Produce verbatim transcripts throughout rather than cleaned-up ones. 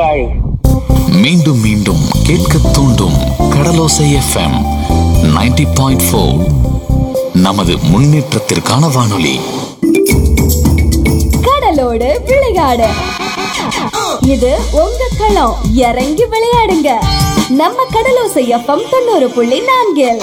கேளுங்கள். மீண்டும் மீண்டும் கேட்க தூண்டும் கடலோசை எஃப்எம் நைன்டி பாயிண்ட் ஃபோர். நமது முன்னேற்றத்திற்கான வானொலி. கடலோடு விளையாடு, இது உங்க களம். இறங்கி விளையாடுங்க. நம்ம கடலோசை எஃப்எம் தொண்ணூறு புள்ளி நான்கில்.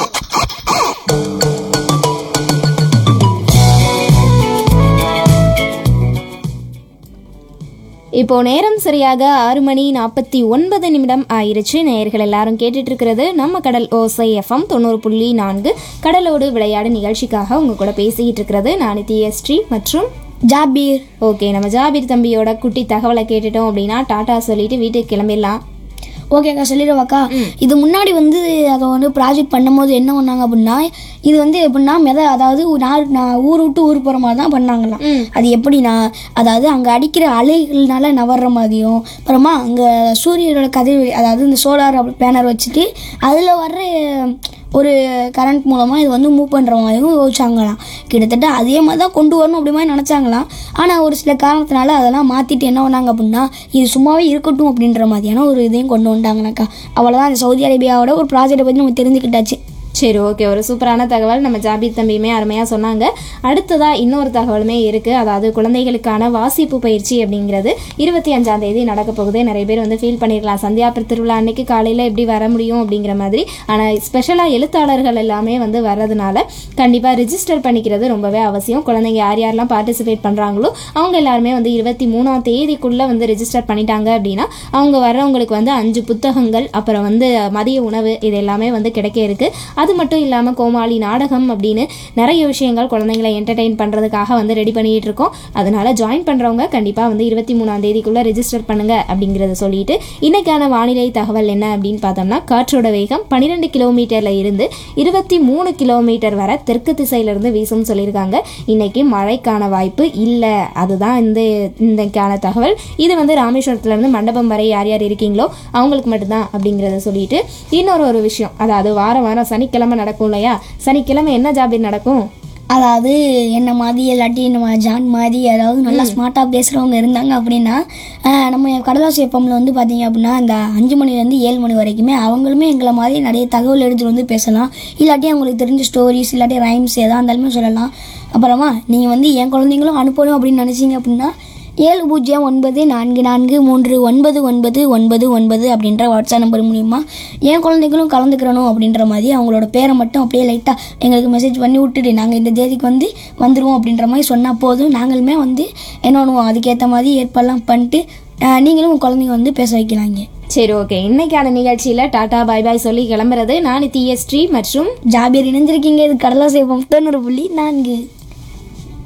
இப்போ நேரம் சரியாக ஆறு மணி நாற்பத்தி ஒன்பது நிமிடம் ஆயிருச்சு. நேயர்கள் எல்லாரும் கேட்டுட்டு இருக்கிறது நம்ம கடல் ஓசை எஃப்எம் தொண்ணூறு புள்ளி நான்கு கடலோடு விளையாடு நிகழ்ச்சிக்காக உங்க கூட பேசிக்கிட்டு இருக்கிறது நான் தியஸ்ரீ மற்றும் ஜாபீர். ஓகே, நம்ம ஜாபீர் தம்பியோட குட்டி தகவலை கேட்டுட்டோம் அப்படின்னா டாட்டா சொல்லிட்டு வீட்டுக்கு கிளம்பிடலாம். ஓகேக்கா, சொல்லிடுவாக்கா. இது முன்னாடி வந்து அதை வந்து ப்ராஜெக்ட் பண்ணும்போது என்ன பண்ணாங்க அப்படின்னா, இது வந்து எப்படின்னா மெத அதாவது நான் நான் ஊர் விட்டு ஊர் போகிற மாதிரி தான் பண்ணாங்களாம். அது எப்படின்னா, அதாவது அங்கே அடிக்கிற அலைகள்னால நவர்ற மாதிரியும், அப்புறமா அங்கே சூரியனோட கதிர் அதாவது இந்த சோலார் பேனர் வச்சுட்டு அதில் வர்ற ஒரு கரண்ட் மூலமாக இது வந்து மூவ் பண்ணுற மாதிரியும் யோசிச்சாங்களாம். கிட்டத்தட்ட அதே மாதிரி தான் கொண்டு வரணும் அப்படி மாதிரி நினச்சாங்களாம். ஆனால் ஒரு சில காரணத்தினால அதெல்லாம் மாற்றிட்டு என்ன பண்ணாங்க அப்படின்னா, இது சும்மாவே இருக்கட்டும் அப்படின்ற மாதிரியான ஒரு இதையும் கொண்டு வந்துட்டாங்கனாக்கா. அவ்வளோதான், அந்த சவுதி அரேபியாவோட ஒரு ப்ராஜெக்டை பற்றி நம்ம தெரிஞ்சுக்கிட்டாச்சு. சரி, ஓகே, ஒரு சூப்பரான தகவல் நம்ம ஜாபீர் தம்பியுமே அருமையாக சொன்னாங்க. அடுத்ததாக இன்னொரு தகவலுமே இருக்குது. அதாவது குழந்தைகளுக்கான வாசிப்பு பயிற்சி அப்படிங்கிறது இருபத்தி அஞ்சாம் தேதி நடக்க போகுது. நிறைய பேர் வந்து ஃபீல் பண்ணிடலாம், சந்தியாபுர திருவிழா அன்னைக்கு காலையில் எப்படி வர முடியும் அப்படிங்கிற மாதிரி. ஆனால் ஸ்பெஷலாக எழுத்தாளர்கள் எல்லாமே வந்து வர்றதுனால கண்டிப்பாக ரிஜிஸ்டர் பண்ணிக்கிறது ரொம்பவே அவசியம். குழந்தைங்க யார் யாரெல்லாம் பார்ட்டிசிபேட் பண்ணுறாங்களோ அவங்க எல்லாருமே வந்து இருபத்தி மூணாம் தேதிக்குள்ளே வந்து ரிஜிஸ்டர் பண்ணிட்டாங்க அப்படின்னா அவங்க வர்றவங்களுக்கு வந்து அஞ்சு புத்தகங்கள், அப்புறம் வந்து மதிய உணவு, இது எல்லாமே வந்து கிடைக்க இருக்குது. அது மட்டும் இல்லாமல் கோமாளி நாடகம் அப்படின்னு நிறைய விஷயங்கள் குழந்தைங்களை என்டர்டெயின் பண்ணுறதுக்காக வந்து ரெடி பண்ணிகிட்டு இருக்கோம். அதனால் ஜாயின் பண்ணுறவங்க கண்டிப்பாக வந்து இருபத்தி மூணாம் தேதிக்குள்ளே ரிஜிஸ்டர் பண்ணுங்கள் அப்படிங்கிறத சொல்லிட்டு இன்றைக்கான வானிலை தகவல் என்ன அப்படின்னு பார்த்தோம்னா, காற்றோட வேகம் பன்னிரெண்டு கிலோமீட்டரில் இருந்து இருபத்தி மூணு கிலோமீட்டர் வரை தெற்கு திசையிலிருந்து வீசும் சொல்லியிருக்காங்க. இன்றைக்கி மழைக்கான வாய்ப்பு இல்லை. அதுதான் இந்த இன்றைக்கான தகவல். இது வந்து ராமேஸ்வரத்துலேருந்து மண்டபம் வரை யார் யார் இருக்கீங்களோ அவங்களுக்கு மட்டும்தான் அப்படிங்கிறத சொல்லிட்டு இன்னொரு ஒரு விஷயம், அதாவது வாரம் வாரம் சனிக்கிழமை நடக்கும் இல்லையா, சனிக்கிழமை என்ன ஜாபீர் நடக்கும்? அதாவது என்ன மாதிரி இல்லாட்டி நம்ம ஜான் மாதிரி அதாவது நல்லா ஸ்மார்ட்டாக பேசுகிறவங்க இருந்தாங்க அப்படின்னா, நம்ம கடலோசை எஃப்எம்ல வந்து பார்த்தீங்க அப்படின்னா இந்த அஞ்சு மணிலேருந்து ஏழு மணி வரைக்குமே அவங்களுமே எங்களை மாதிரி நிறைய தகவல் எடுத்துகிட்டு வந்து பேசலாம். இல்லாட்டி அவங்களுக்கு தெரிஞ்ச ஸ்டோரிஸ் இல்லாட்டி ரைம்ஸ் எதாக இருந்தாலுமே சொல்லலாம். அப்புறமா நீங்கள் வந்து என் குழந்தைங்களும் அனுப்பணும் அப்படின்னு நினச்சிங்க அப்படின்னா ஏழு பூஜ்ஜியம் ஒன்பது நான்கு நான்கு மூன்று ஒன்பது ஒன்பது ஒன்பது ஒன்பது அப்படின்ற வாட்ஸ்அப் நம்பர் மூலிமா என் குழந்தைகளும் கலந்துக்கிறணும் அப்படின்ற மாதிரி அவங்களோட பேரை மட்டும் அப்படியே லைட்டாக எங்களுக்கு மெசேஜ் பண்ணி விட்டுட்டு நாங்கள் இந்த தேதிக்கு வந்து வந்துடுவோம் அப்படின்ற மாதிரி சொன்னால் போதும். நாங்களுமே வந்து என்ன பண்ணுவோம், அதுக்கேற்ற மாதிரி ஏற்பாடெல்லாம் பண்ணிட்டு நீங்களும் உங்கள் குழந்தைங்க வந்து பேச வைக்கலாங்க. சரி, ஓகே, இன்னைக்கான நிகழ்ச்சியில் டாடா பாய் பாய் சொல்லி கிளம்புறது நான் தியஸ்ரீ மற்றும் ஜாபீர். இணைஞ்சிருக்கீங்க. இது கடலோசை எஃப்எம் தொண்ணூறு புள்ளி நான்கு.